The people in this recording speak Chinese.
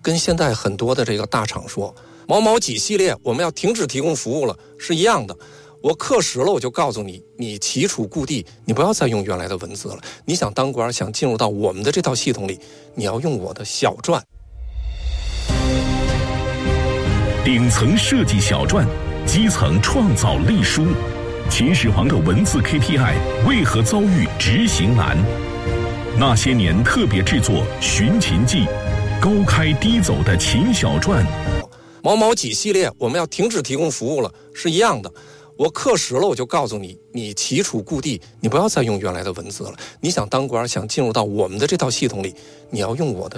跟现在很多的这个大厂说某某几系列我们要停止提供服务了是一样的。我课时了，我就告诉你，你齐楚故地，你不要再用原来的文字了。你想当官，想进入到我们的这套系统里，你要用我的小篆。 顶层设计小篆，基层创造隶书。秦始皇的文字 KPI 为何遭遇执行难？那些年特别制作《寻秦记》，高开低走的秦小篆。 某某几系列我们要停止提供服务了是一样的。我课时了，我就告诉你，你齐楚故地，你不要再用原来的文字了。你想当官，想进入到我们的这套系统里，你要用我的。